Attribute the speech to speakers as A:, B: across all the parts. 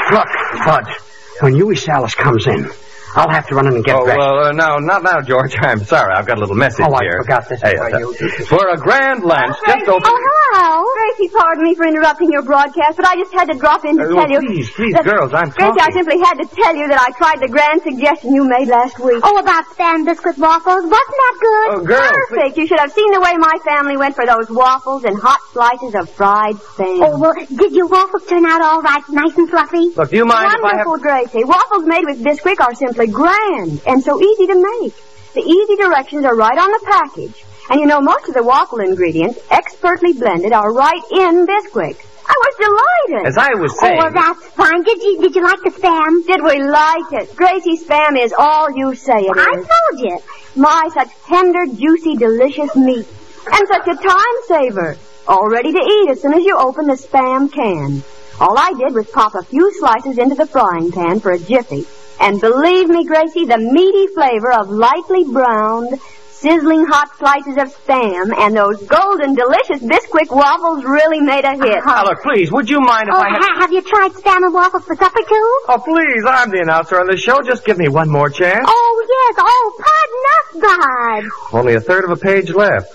A: Look, Bud, when Huey Salas comes in, I'll have to run in and get dressed.
B: Oh, no, not now, George. I'm sorry. I've got a little message here.
A: I forgot this.
B: Hey, for a grand lunch, just open...
C: Oh, hello. Gracie, pardon me for interrupting your broadcast, but I just had to drop in to tell you...
B: Please, girls, I'm talking.
C: Gracie, I simply had to tell you that I tried the grand suggestion you made last week.
D: Oh, about Spam biscuit waffles. Wasn't that good?
B: Oh, girls.
C: Perfect. You should have seen the way my family went for those waffles and hot slices of fried Spam.
D: Oh, well, did your waffles turn out all right, nice and fluffy?
B: Look, do you mind if I have...
C: Wonderful, Gracie. Waffles made with Bisquick are simply grand and so easy to make. The easy directions are right on the package. And you know, most of the waffle ingredients, expertly blended, are right in Bisquick. I was delighted.
B: As I was saying...
D: Oh, well, that's fine. Did you like the Spam?
C: Did we like it? Gracie, Spam is all you say it is.
D: I told you.
C: My, such tender, juicy, delicious meat. And such a time saver. All ready to eat as soon as you open the Spam can. All I did was pop a few slices into the frying pan for a jiffy. And believe me, Gracie, the meaty flavor of lightly browned, sizzling hot slices of Spam and those golden, delicious Bisquick waffles really made a hit.
B: Now, look, please, would you mind if I had...
D: Have you tried Spam and waffles for supper, too?
B: Oh, please, I'm the announcer on the show. Just give me one more chance.
D: Oh, yes. Oh, pardon us, Bud.
B: Only a third of a page left.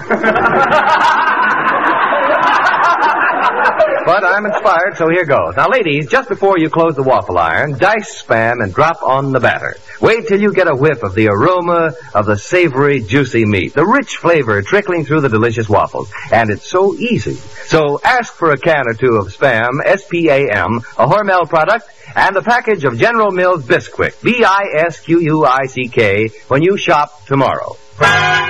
B: But I'm inspired, so here goes. Now, ladies, just before you close the waffle iron, dice Spam and drop on the batter. Wait till you get a whiff of the aroma of the savory, juicy meat, the rich flavor trickling through the delicious waffles. And it's so easy. So ask for a can or two of Spam, S-P-A-M, a Hormel product, and a package of General Mills Bisquick, B-I-S-Q-U-I-C-K, when you shop tomorrow.